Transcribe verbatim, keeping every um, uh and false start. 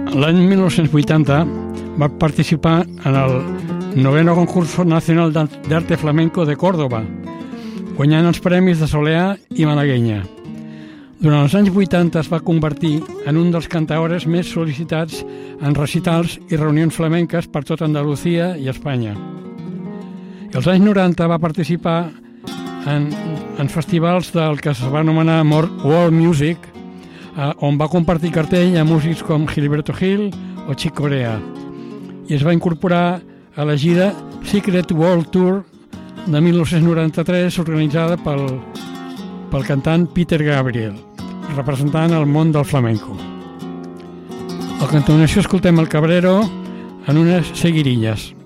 L'any mil nou-cents vuitanta va participar en el noveno concurso nacional d'arte flamenco de Córdoba, guanyant els premis de Soleá i Malagueña. Durant els anys vuitanta es va convertir en un dels cantaores més sol·licitats en recitals i reunions flamenques per tot Andalusia i Espanya. I als anys noranta va participar en, en festivals del que es va anomenar World Music, eh, on va compartir cartell amb músics com Gilberto Gil o Chick Corea, i es va incorporar a la gira Secret World Tour de mil nou-cents noranta-tres, organitzada pel, pel cantant Peter Gabriel, representant el món del flamenco. A continuació escoltem el Cabrero en unes seguirilles.